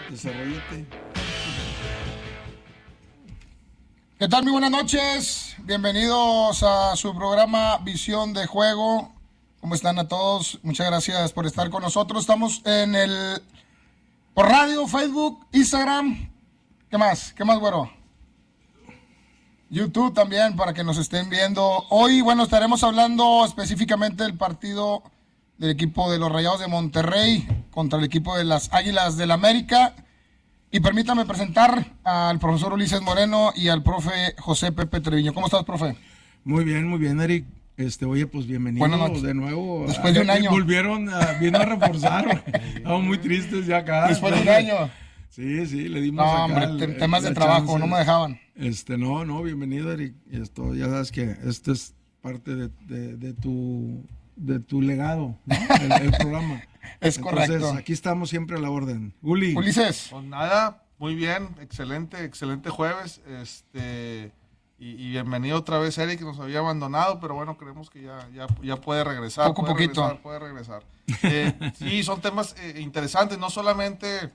Desarrollate. ¿Qué tal? Muy buenas noches. Bienvenidos a su programa Visión de Juego. ¿Cómo están a todos? Muchas gracias por estar con nosotros. Estamos por radio, Facebook, Instagram. ¿Qué más? ¿Qué más, güero? YouTube también, para que nos estén viendo. Hoy, bueno, estaremos hablando específicamente del partido del equipo de los Rayados de Monterrey contra el equipo de las Águilas del América. Y permítame presentar al profesor Ulises Moreno y al profe José Pepe Treviño. ¿Cómo estás, profe? Muy bien, Eric. Oye, pues bienvenido de nuevo. Después de un año. Vino a reforzar. Estamos muy tristes ya acá. Después de un año. Sí, le dimos acá. No, hombre, temas de trabajo, chance. No me dejaban. No, bienvenido, Eric. Ya sabes que esto es parte de tu legado, ¿no? el programa. Es correcto. Entonces, aquí estamos siempre a la orden. Ulises. Pues nada, muy bien, excelente jueves. Y bienvenido otra vez, Eric, que nos había abandonado, pero bueno, creemos que ya puede regresar. Puede regresar. Sí, son temas interesantes, no solamente,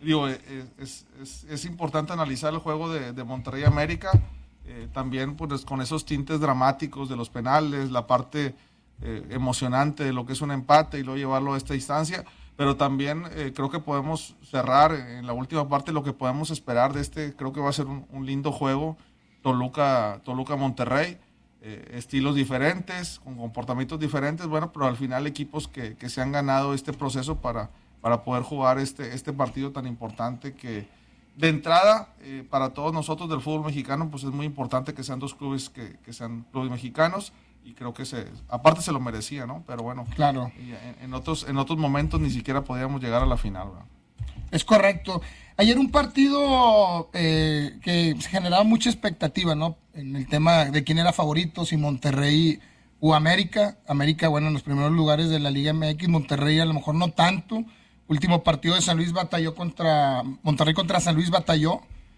es importante analizar el juego de Monterrey América, también pues con esos tintes dramáticos de los penales, la parte emocionante de lo que es un empate y luego llevarlo a esta instancia, pero también creo que podemos cerrar en la última parte lo que podemos esperar de creo que va a ser un lindo juego. Toluca-Monterrey, estilos diferentes, con comportamientos diferentes, bueno, pero al final equipos que se han ganado este proceso para poder jugar este partido tan importante que de entrada para todos nosotros del fútbol mexicano pues es muy importante que sean dos clubes que sean clubes mexicanos y creo que aparte se lo merecía, ¿no? Pero bueno, claro. En otros momentos ni siquiera podíamos llegar a la final, ¿verdad? Es correcto. Ayer un partido que generaba mucha expectativa, ¿no? En el tema de quién era favorito, si Monterrey o América. América, bueno, en los primeros lugares de la Liga MX, Monterrey a lo mejor no tanto. Último partido de San Luis batalló Monterrey contra San Luis batalló.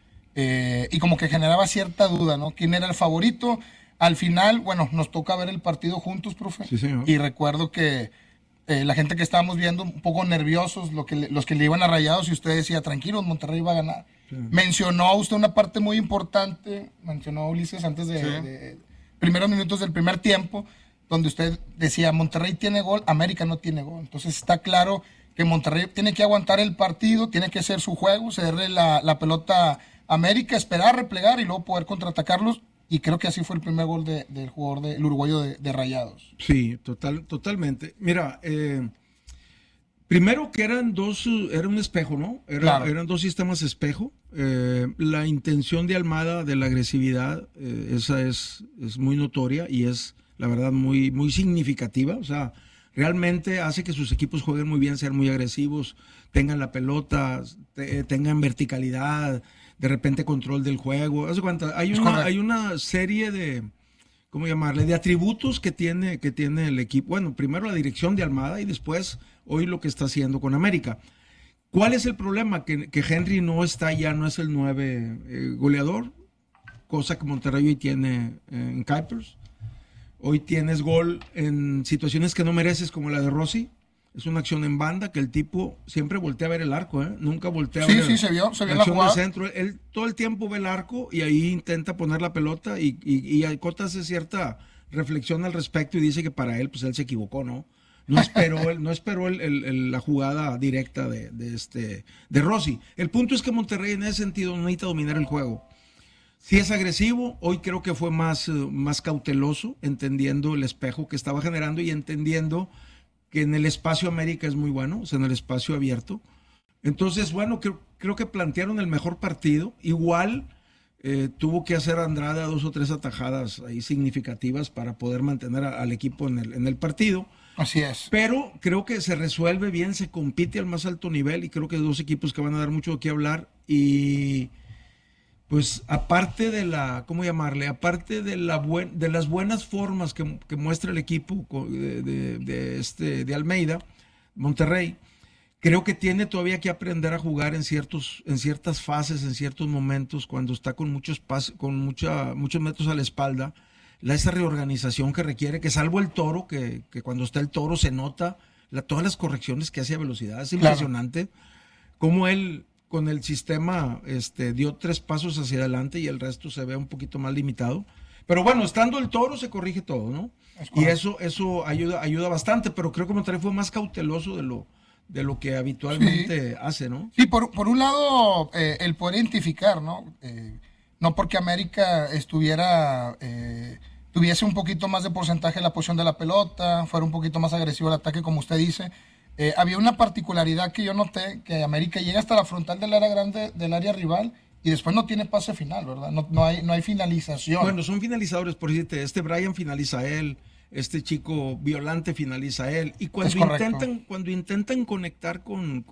Y como que generaba cierta duda, ¿no? ¿Quién era el favorito? Al final, bueno, nos toca ver el partido juntos, profe. Sí, señor. Y recuerdo que la gente que estábamos viendo un poco nerviosos, los que le iban a Rayados, y usted decía, tranquilo, Monterrey va a ganar. Sí. Mencionó usted una parte muy importante, mencionó Ulises antes de primeros minutos del primer tiempo, donde usted decía, Monterrey tiene gol, América no tiene gol. Entonces está claro que Monterrey tiene que aguantar el partido, tiene que hacer su juego, cederle la pelota a América, esperar, replegar y luego poder contraatacarlos. Y creo que así fue el primer gol del jugador del uruguayo de Rayados. Sí, totalmente. Mira, primero que era un espejo, ¿no? Claro. Eran dos sistemas espejo. La intención de Almada, de la agresividad, esa es muy notoria y es, la verdad, muy, muy significativa. O sea, realmente hace que sus equipos jueguen muy bien, sean muy agresivos, tengan la pelota, tengan verticalidad, de repente control del juego. ¿Haz de cuenta? Hay una serie de, ¿cómo llamarle?, de atributos que tiene el equipo. Bueno, primero la dirección de Almada y después hoy lo que está haciendo con América. ¿Cuál es el problema? Que Henry no es el 9 goleador, cosa que Monterrey hoy tiene en Kuipers. Hoy tienes gol en situaciones que no mereces, como la de Rossi. Es una acción en banda que el tipo siempre voltea a ver el arco, ¿eh? Nunca voltea a ver. Sí, se vio la acción jugada. De centro. Él todo el tiempo ve el arco y ahí intenta poner la pelota y Cota hace cierta reflexión al respecto y dice que para él, pues él se equivocó, ¿no? No esperó la jugada directa de Rossi. El punto es que Monterrey en ese sentido no necesita dominar el juego. Si es agresivo, hoy creo que fue más cauteloso, entendiendo el espejo que estaba generando y entendiendo que en el espacio América es muy bueno, o sea, en el espacio abierto. Entonces, bueno, creo que plantearon el mejor partido. Igual tuvo que hacer Andrada 2 o 3 atajadas ahí significativas para poder mantener al equipo en el partido. Así es. Pero creo que se resuelve bien, se compite al más alto nivel y creo que dos equipos que van a dar mucho de qué hablar y pues aparte de aparte de las buenas formas que muestra el equipo de Almeida, Monterrey, creo que tiene todavía que aprender a jugar en ciertas fases, en ciertos momentos, cuando está con muchos metros a la espalda, esa reorganización que requiere, que salvo el Toro, que cuando está el Toro se nota todas las correcciones que hace a velocidad, es impresionante. Cómo él con el sistema dio 3 pasos hacia adelante y el resto se ve un poquito más limitado. Pero bueno, estando el Toro se corrige todo, ¿no? Y eso ayuda bastante, pero creo que Monterrey fue más cauteloso de lo que habitualmente hace, ¿no? Sí, por un lado, el poder identificar, ¿no? No porque América tuviese un poquito más de porcentaje de la posición de la pelota, fuera un poquito más agresivo el ataque, como usted dice. Había una particularidad que yo noté, que América llega hasta la frontal del área grande, del área rival, y después no tiene pase final, ¿verdad? No hay finalización. Bueno, son finalizadores, por decirte, Brian finaliza a él, este chico Violante finaliza a él, y cuando intentan conectar con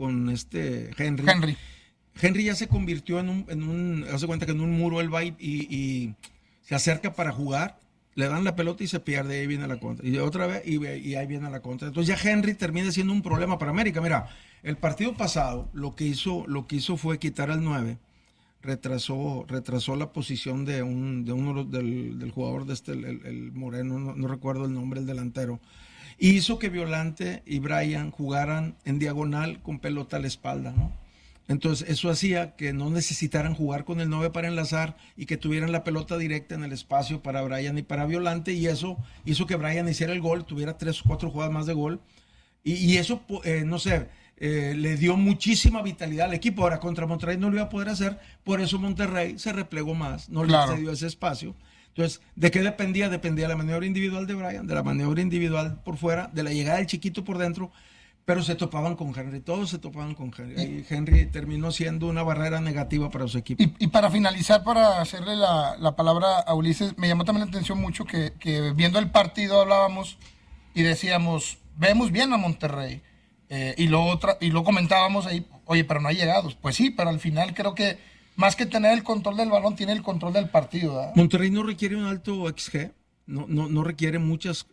Henry ya se convirtió en un hace cuenta que en un muro él va y se acerca para jugar, le dan la pelota y se pierde, y ahí viene la contra, y otra vez, y ahí viene la contra. Entonces ya Henry termina siendo un problema para América. Mira, el partido pasado lo que hizo fue quitar al 9, retrasó la posición de uno del jugador el moreno, no recuerdo el nombre, el delantero, y hizo que Violante y Brian jugaran en diagonal con pelota a la espalda, ¿no? Entonces eso hacía que no necesitaran jugar con el 9 para enlazar y que tuvieran la pelota directa en el espacio para Brian y para Violante, y eso hizo que Brian hiciera el gol, tuviera 3 o 4 jugadas más de gol, y eso, no sé, le dio muchísima vitalidad al equipo. Ahora contra Monterrey no lo iba a poder hacer, por eso Monterrey se replegó más, no le cedió ese espacio. Entonces, ¿de qué dependía? Dependía de la maniobra individual de Brian, de la maniobra individual por fuera, de la llegada del chiquito por dentro, pero se topaban con Henry, todos se topaban con Henry, y Henry terminó siendo una barrera negativa para su equipo. Y para finalizar, para hacerle la palabra a Ulises, me llamó también la atención mucho que viendo el partido hablábamos y decíamos, vemos bien a Monterrey, y lo comentábamos ahí, oye, pero no ha llegado. Pues sí, pero al final creo que más que tener el control del balón, tiene el control del partido, ¿verdad? Monterrey no requiere un alto XG, no requiere muchas...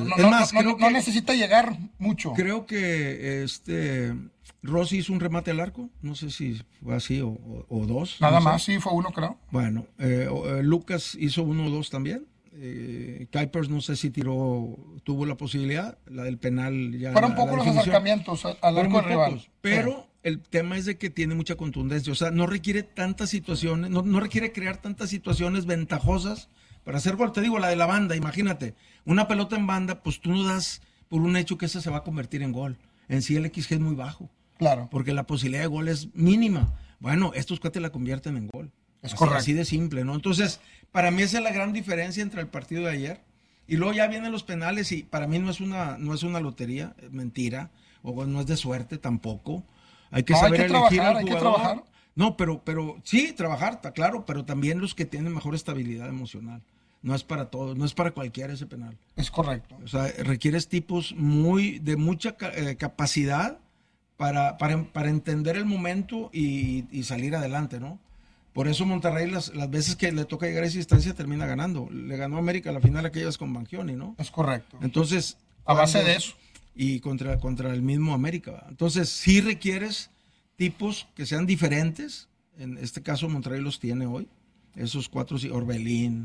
No necesita llegar mucho. Creo que Rossi hizo un remate al arco, no sé si fue así o 2. Nada más, sí, fue 1, creo. Bueno, Lucas hizo 1 o 2 también. Kuipers no sé si tuvo la posibilidad, la del penal ya. Fueron pocos los acercamientos al arco del rival. Pero el tema es de que tiene mucha contundencia, o sea, no requiere tantas situaciones, no requiere crear tantas situaciones ventajosas para hacer gol. Te digo, la de la banda, imagínate, una pelota en banda, pues tú no das por un hecho que esa se va a convertir en gol. En sí el XG es muy bajo. Claro. Porque la posibilidad de gol es mínima. Bueno, estos cuates la convierten en gol. Es correcto. Así de simple, ¿no? Entonces, para mí esa es la gran diferencia entre el partido de ayer. Y luego ya vienen los penales y para mí no es una lotería, mentira, o no es de suerte tampoco. Hay que saber elegir al jugador. Hay que trabajar. No, pero sí, trabajar, está claro, pero también los que tienen mejor estabilidad emocional. No es para todos, no es para cualquiera ese penal. Es correcto. O sea, requieres tipos de mucha capacidad para entender el momento y salir adelante, ¿no? Por eso Monterrey las veces que le toca llegar a esa instancia termina ganando. Le ganó a América la final aquellas con Banchioni, ¿no? Es correcto. Entonces, a base de eso. Y contra el mismo América. Entonces, sí requieres tipos que sean diferentes. En este caso, Monterrey los tiene hoy. Esos 4, Orbelín,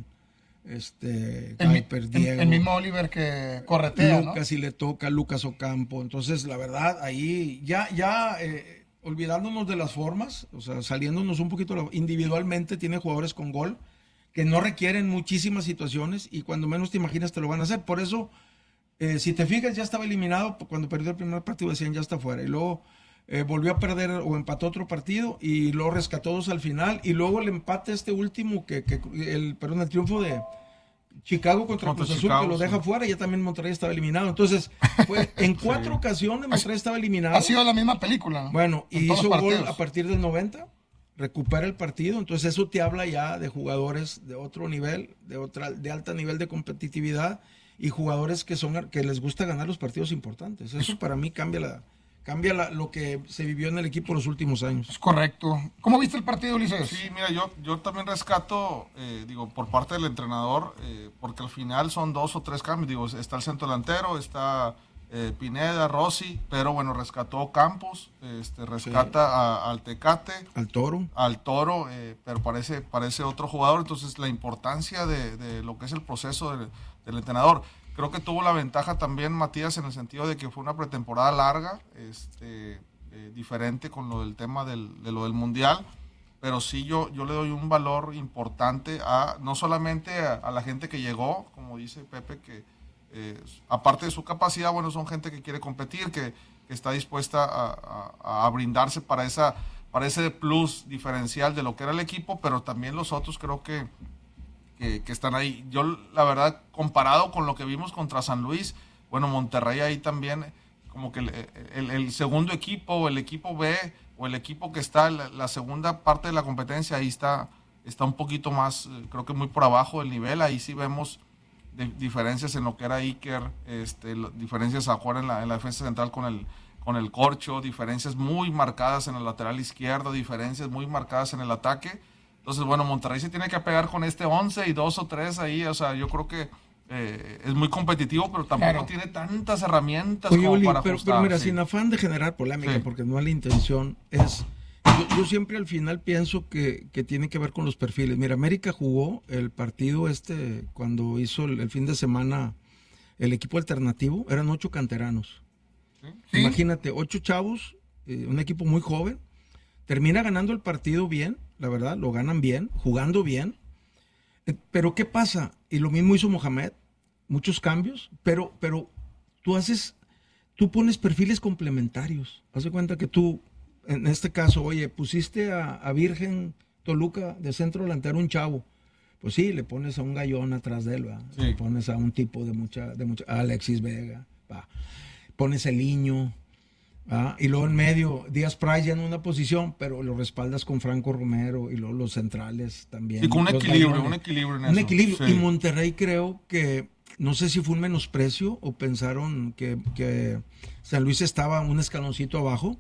Kuipers, Diego. El mismo Oliver que corretea, Lucas, ¿no? Y le toca Lucas Ocampo. Entonces, la verdad, ahí ya olvidándonos de las formas, o sea, saliéndonos un poquito individualmente, tiene jugadores con gol que no requieren muchísimas situaciones y cuando menos te imaginas te lo van a hacer. Por eso, si te fijas, ya estaba eliminado. Cuando perdió el primer partido decían ya está fuera, y luego volvió a perder o empató otro partido y luego rescató 2 al final, y luego el empate último, el triunfo de Chicago contra Cruz Azul, Chicago, que lo deja fuera, ya también Monterrey estaba eliminado. Entonces, en 4 ocasiones Monterrey estaba eliminado. Ha sido la misma película, ¿no? Bueno, y hizo gol a partir del 90, recupera el partido. Entonces eso te habla ya de jugadores de otro nivel, de alto nivel de competitividad, y jugadores que les gusta ganar los partidos importantes. Eso para mí cambia lo que se vivió en el equipo los últimos años. Es correcto. ¿Cómo viste el partido, Ulises? Sí, mira, yo también rescato, por parte del entrenador, porque al final son 2 o 3 cambios. Está el centro delantero, está Pineda, Rossi, pero bueno, rescató Campos, rescata al Tecate. Al Toro, pero parece otro jugador. Entonces, la importancia de lo que es el proceso del entrenador. Creo que tuvo la ventaja también Matías en el sentido de que fue una pretemporada larga, diferente con lo del tema de lo del Mundial, pero sí yo le doy un valor importante no solamente a la gente que llegó, como dice Pepe, que aparte de su capacidad, bueno, son gente que quiere competir, que está dispuesta a brindarse para ese plus diferencial de lo que era el equipo, pero también los otros creo que están ahí. Yo, la verdad, comparado con lo que vimos contra San Luis, bueno, Monterrey ahí también, como que el segundo equipo, el equipo B, o el equipo que está en la segunda parte de la competencia, ahí está un poquito más, creo que muy por abajo del nivel. Ahí sí vemos diferencias en lo que era Iker, diferencias a jugar en la defensa central con el Corcho, diferencias muy marcadas en el lateral izquierdo, diferencias muy marcadas en el ataque. Entonces, bueno, Monterrey se tiene que pegar con 11 y 2 o 3 ahí. O sea, yo creo que es muy competitivo, pero tampoco tiene tantas herramientas. Oye, como Oli, para pero ajustar. mira, Sí. sin afán de generar polémica, Sí. porque no es la intención, yo siempre al final pienso que tiene que ver con los perfiles. Mira, América jugó el partido cuando hizo el fin de semana el equipo alternativo, eran 8 canteranos. Sí. Imagínate, 8 chavos, un equipo muy joven, termina ganando el partido bien, la verdad, lo ganan bien, jugando bien. Pero ¿qué pasa? Y lo mismo hizo Mohamed, muchos cambios, pero tú pones perfiles complementarios. Haz de cuenta que tú, en este caso, oye, pusiste a Virgen Toluca de centro delantero un chavo. Pues sí, le pones a un gallón atrás de él, ¿va? Sí. Le pones a un tipo de mucha a Alexis Vega, ¿va? Pones el Niño, ¿va? Y luego en medio, Díaz Price ya en una posición, pero lo respaldas con Franco Romero y luego los centrales también. Y con un los equilibrio, gallones. un equilibrio en Un eso. equilibrio. Sí. Y Monterrey creo que, no sé si fue un menosprecio o pensaron que San Luis estaba un escaloncito abajo,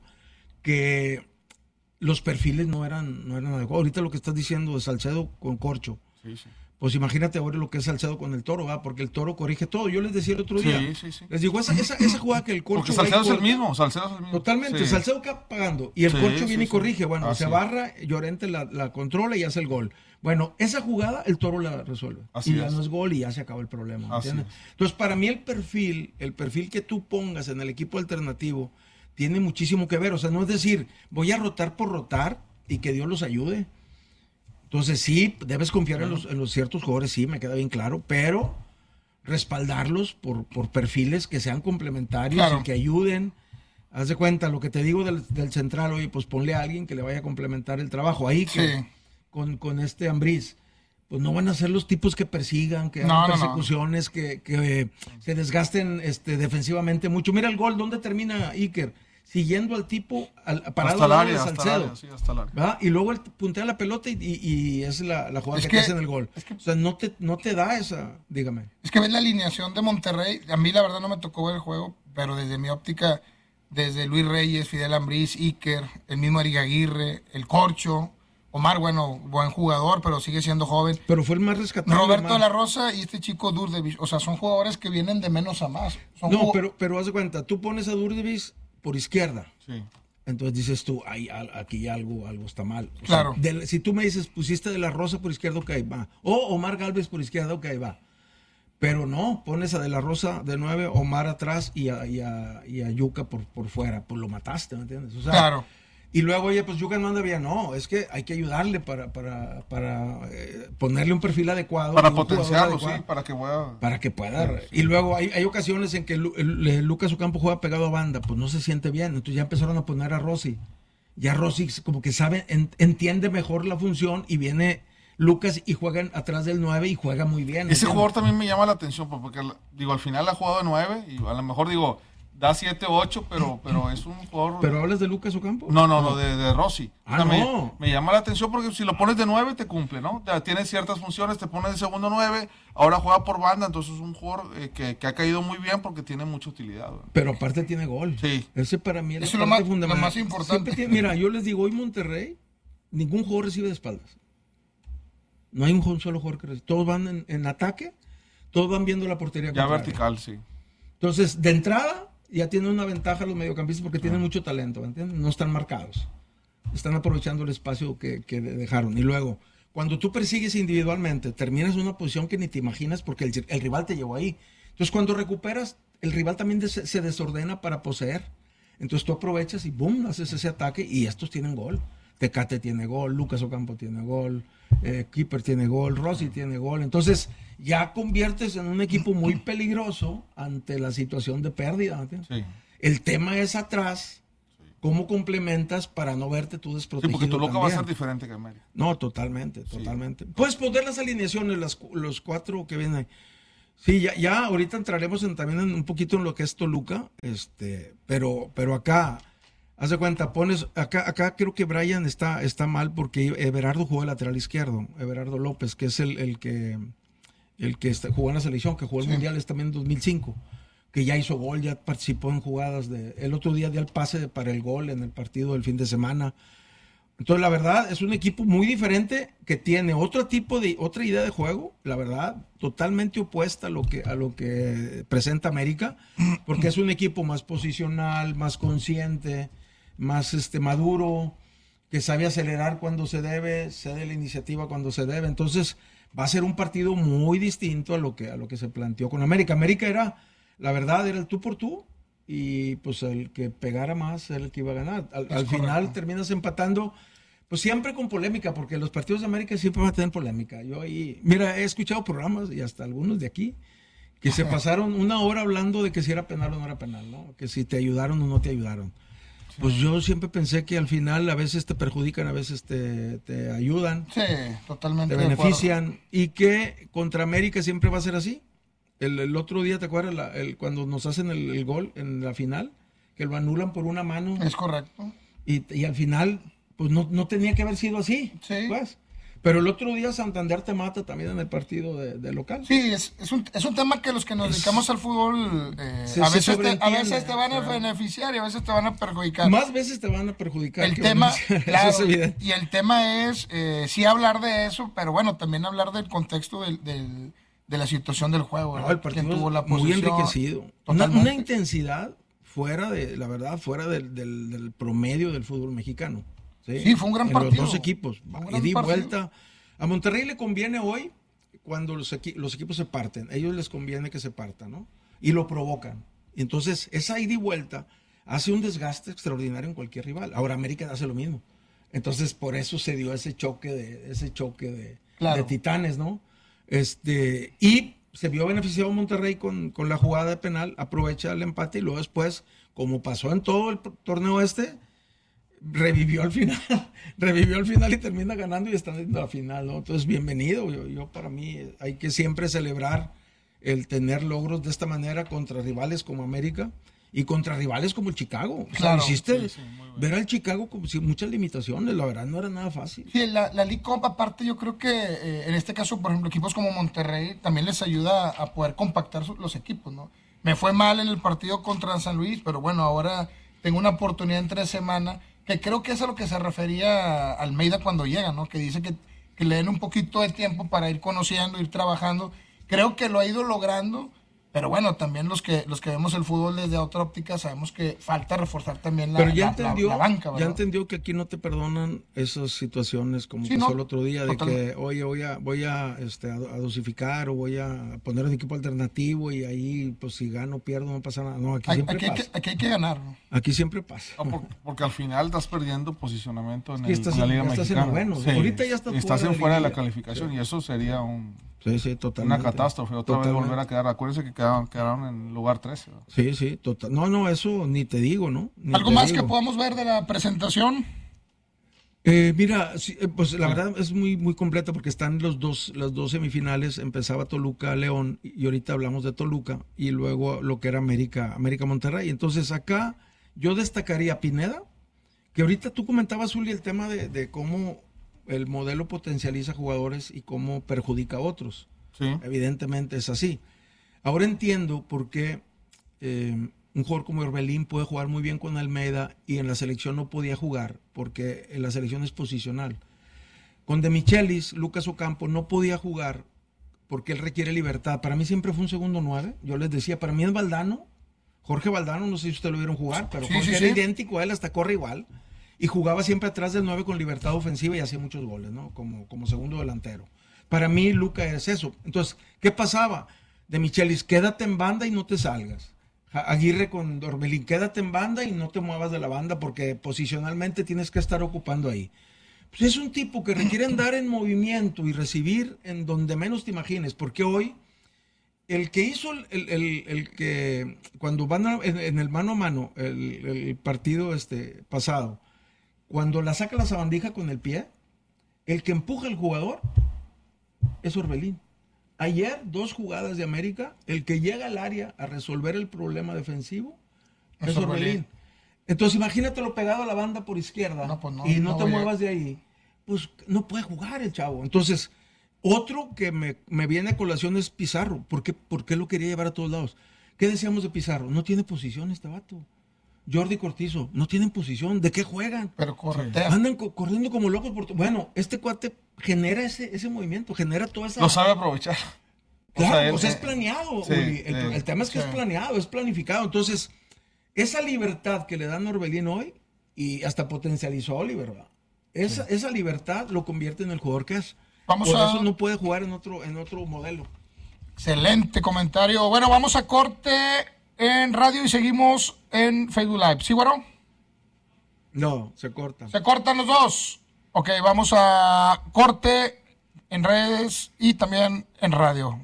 que los perfiles no eran adecuados. Ahorita lo que estás diciendo de Salcedo con Corcho. Sí, sí. Pues imagínate ahora lo que es Salcedo con el Toro, ¿va? Porque el Toro corrige todo. Yo les decía el otro día. Sí. Les digo, esa jugada que el Corcho... Porque Salcedo va y es el corta, mismo, Salcedo es el mismo. Totalmente, Sí. Salcedo queda pagando y el Sí, Corcho sí, viene y sí. corrige. Bueno, Así se es. barra, Llorente la controla y hace el gol. Bueno, esa jugada el Toro la resuelve. Así y ya es. no es gol y ya se acaba el problema. Así ¿Entiendes? es. Entonces, para mí el perfil que tú pongas en el equipo alternativo tiene muchísimo que ver. O sea, no es decir, voy a rotar por rotar y que Dios los ayude. Entonces sí, debes confiar en los ciertos jugadores, sí, me queda bien claro, pero respaldarlos por perfiles que sean complementarios Claro. y que ayuden. Haz de cuenta, lo que te digo del central, oye, pues ponle a alguien que le vaya a complementar el trabajo. Ahí que Sí. con este Ambriz, pues no van a ser los tipos que persigan, que No, hagan no, no. persecuciones, que se desgasten defensivamente mucho. Mira el gol, ¿dónde termina Iker? Siguiendo al tipo parado Hasta el al lado área, de hasta el Salcedo. área, sí, hasta el área. ¿Va? Y luego él puntea la pelota y es la jugada Es que que- te hacen el gol. O sea, no te da esa, dígame. Es que ves la alineación de Monterrey. A mí la verdad no me tocó ver el juego, pero desde mi óptica, desde Luis Reyes, Fidel Ambriz, Iker, el mismo Eric Aguirre, el Corcho, Omar, bueno, buen jugador, pero sigue siendo joven. Pero fue el más rescatable. Roberto de Omar. la Rosa y este chico Durdevich, o sea, son jugadores que vienen de menos a más. Son No, pero haz de cuenta, tú pones a Durdevis por izquierda. Sí. Entonces dices tú, aquí algo está mal. O Claro. sea, si tú me dices, pusiste de la Rosa por izquierda, ok, va. O Omar Galvez por izquierda, ok, va. Pero no, pones a de la Rosa de 9, Omar atrás y a Yuka por fuera. Pues lo mataste, ¿me entiendes? O sea, Claro. Y luego, oye, pues Yuka no anda bien. No, es que hay que ayudarle para ponerle un perfil adecuado. Para y un jugador potenciarlo, sí, adecuado. para que pueda... Y luego hay ocasiones en que Lucas Ocampo juega pegado a banda, pues no se siente bien. Entonces ya empezaron a poner a Rossi. Ya Rossi como que sabe, entiende mejor la función y viene Lucas y juegan atrás del 9 y juega muy bien. Ese ¿entiendes? jugador también me llama la atención, porque digo, al final ha jugado de 9 y a lo mejor digo, da 7 o 8, pero es un jugador... ¿Pero hablas de Lucas Ocampo? No, de Rossi. Ah, O sea, no. me llama la atención porque si lo pones de 9 te cumple, ¿no? Tiene ciertas funciones, te pones de segundo 9, ahora juega por banda, entonces es un jugador que ha caído muy bien porque tiene mucha utilidad, ¿no? Pero aparte tiene gol. Sí. Ese para mí es Eso la es parte lo fundamental. más importante. Mira, yo les digo, hoy Monterrey, ningún jugador recibe de espaldas. No hay un solo jugador que recibe. Todos van en ataque, todos van viendo la portería. Ya contraria. vertical, sí. Entonces, de entrada, ya tienen una ventaja los mediocampistas porque tienen mucho talento, ¿me entiendes? No están marcados. Están aprovechando el espacio que dejaron. Y luego, cuando tú persigues individualmente, terminas en una posición que ni te imaginas porque el rival te llevó ahí. Entonces, cuando recuperas, el rival también se desordena para poseer. Entonces tú aprovechas y boom, haces ese ataque y estos tienen gol. Tecate tiene gol, Lucas Ocampo tiene gol, Keeper tiene gol, Rossi tiene gol. Entonces ya conviertes en un equipo muy peligroso ante la situación de pérdida. Sí. El tema es atrás, cómo complementas para no verte tú desprotegido. Sí, porque Toluca también va a ser diferente que América. No, totalmente. Puedes poner las alineaciones, los 4 que vienen ahí. Sí, ya ahorita entraremos también un poquito en lo que es Toluca, pero acá, haz de cuenta, acá creo que Brian está mal porque Everardo jugó de lateral izquierdo, Everardo López, que es el que jugó en la selección, que jugó el Mundial también en 2005, que ya hizo gol, ya participó en jugadas el otro día dio el pase para el gol en el partido del fin de semana. Entonces, la verdad, es un equipo muy diferente que tiene otra idea de juego, la verdad, totalmente opuesta a lo que presenta América, porque es un equipo más posicional, más consciente, más maduro, que sabe acelerar cuando se debe, cede la iniciativa cuando se debe. Entonces, va a ser un partido muy distinto a lo que se planteó con América. América la verdad, era el tú por tú, y pues el que pegara más era el que iba a ganar. Al final terminas empatando, pues siempre con polémica, porque los partidos de América siempre van a tener polémica. Mira, he escuchado programas, y hasta algunos de aquí, que se pasaron 1 hora hablando de que si era penal o no era penal, ¿no? Que si te ayudaron o no te ayudaron. Pues yo siempre pensé que al final a veces te perjudican, a veces te ayudan. Sí, totalmente. Te benefician, y que contra América siempre va a ser así. El otro día, ¿te acuerdas? Cuando nos hacen el gol en la final, que lo anulan por una mano. Es correcto. Y al final, pues no tenía que haber sido así. Sí. Pues. Pero el otro día Santander te mata también en el partido de local. Sí, es un tema que los que nos dedicamos al fútbol a veces te van a beneficiar y a veces te van a perjudicar. Más veces te van a perjudicar. El tema, claro, eso es evidente. Y el tema es sí hablar de eso, pero bueno, también hablar del contexto de la situación del juego. No, el partido tuvo la muy enriquecido. Una intensidad fuera del promedio del fútbol mexicano. Sí, fue un gran partido. Los dos equipos, ida y vuelta. A Monterrey le conviene hoy cuando los equipos se parten. A ellos les conviene que se partan, ¿no? Y lo provocan. Entonces, esa ida y vuelta hace un desgaste extraordinario en cualquier rival. Ahora América hace lo mismo. Entonces, por eso se dio ese choque de titanes, ¿no? Y se vio beneficiado Monterrey con la jugada de penal, aprovecha el empate y luego después, como pasó en todo el torneo revivió al final y termina ganando y está en la final, ¿no? Entonces, bienvenido. Yo para mí hay que siempre celebrar el tener logros de esta manera contra rivales como América y contra rivales como el Chicago. Claro, hiciste ver al Chicago con muchas limitaciones, la verdad no era nada fácil. Sí, la League Cup, aparte, yo creo que en este caso, por ejemplo, equipos como Monterrey también les ayuda a poder compactar los equipos, ¿no? Me fue mal en el partido contra San Luis, pero bueno, ahora tengo una oportunidad en 3 semanas, que creo que es a lo que se refería Almeida cuando llega, ¿no? Que dice que le den un poquito de tiempo para ir conociendo, ir trabajando. Creo que lo ha ido logrando, pero bueno, también los que vemos el fútbol desde otra óptica sabemos que falta reforzar también la banca, ¿verdad? Ya entendió que aquí no te perdonan esas situaciones como pasó el otro día, de que oye, voy a dosificar o voy a poner un equipo alternativo y ahí pues si gano o pierdo no pasa nada. No, aquí siempre pasa. Aquí hay que ganar, ¿no? Aquí siempre pasa. No, porque al final estás perdiendo posicionamiento en la Liga Mexicana. Estás en noveno. Sí, ahorita ya estás fuera de la calificación y eso sería totalmente. Una catástrofe, otra vez volver a quedar. Acuérdense que quedaron en lugar 13. ¿no? Sí, total. No, eso ni te digo, ¿no? ¿Algo más que podamos ver de la presentación? Mira, pues la verdad es muy, muy completa porque están las dos semifinales. Empezaba Toluca, León, y ahorita hablamos de Toluca, y luego lo que era América Monterrey. Entonces acá yo destacaría a Pineda, que ahorita tú comentabas, Uli, el tema de cómo el modelo potencializa jugadores y cómo perjudica a otros. Sí. Evidentemente es así. Ahora entiendo por qué un jugador como Orbelín puede jugar muy bien con Almeida y en la selección no podía jugar, porque en la selección es posicional. Con De Michelis, Lucas Ocampo no podía jugar porque él requiere libertad. Para mí siempre fue un segundo 9. Yo les decía, para mí es Valdano, Jorge Valdano, no sé si ustedes lo vieron jugar, pero Jorge era idéntico a él, hasta corre igual. Y jugaba siempre atrás del 9 con libertad ofensiva y hacía muchos goles, ¿no? Como segundo delantero. Para mí, Luca es eso. Entonces, ¿qué pasaba? De Michelis, quédate en banda y no te salgas. Aguirre con Orbelín, quédate en banda y no te muevas de la banda porque posicionalmente tienes que estar ocupando ahí. Pues es un tipo que requiere andar en movimiento y recibir en donde menos te imagines, porque hoy el que hizo el que cuando van en el mano a mano el partido pasado, cuando la saca la sabandija con el pie, el que empuja al jugador es Orbelín. Ayer, 2 jugadas de América, el que llega al área a resolver el problema defensivo es Orbelín. Entonces imagínatelo pegado a la banda por izquierda y no te muevas de ahí, pues no puede jugar el chavo. Entonces, otro que me viene a colación es Pizarro. ¿Por qué lo quería llevar a todos lados? ¿Qué decíamos de Pizarro? No tiene posición este vato. Jordi Cortizo, no tienen posición. ¿De qué juegan? Pero corretea. Andan corriendo como locos. Bueno, este cuate genera ese movimiento, genera toda esa... Lo sabe aprovechar. Claro, pues es planeado. Sí, el tema es que es planeado, es planificado. Entonces, esa libertad que le dan a Orbelín hoy, y hasta potencializó a Oliver, ¿verdad? Esa libertad lo convierte en el jugador que es. Por eso no puede jugar en otro modelo. Excelente comentario. Bueno, vamos a corte en radio y seguimos en Facebook Live. ¿Sí, güero? No, se cortan. Se cortan los dos. Ok, vamos a corte en redes y también en radio.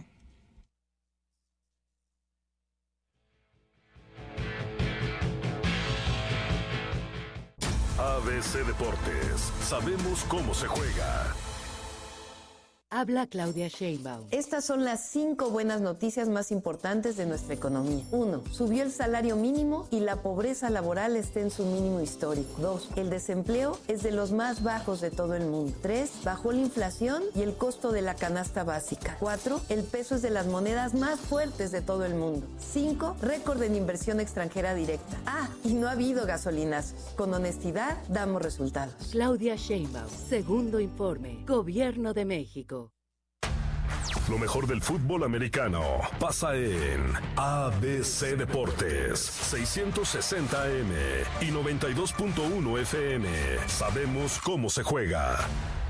ABC Deportes. Sabemos cómo se juega. Habla Claudia Sheinbaum. Estas son las 5 buenas noticias más importantes de nuestra economía. 1. Subió el salario mínimo y la pobreza laboral está en su mínimo histórico. 2. El desempleo es de los más bajos de todo el mundo. 3. Bajó la inflación y el costo de la canasta básica. 4. El peso es de las monedas más fuertes de todo el mundo. 5. Récord en inversión extranjera directa. Y no ha habido gasolinazos. Con honestidad damos resultados. Claudia Sheinbaum. Segundo informe. Gobierno de México. Lo mejor del fútbol americano pasa en ABC Deportes, 660 AM y 92.1 FM. Sabemos cómo se juega.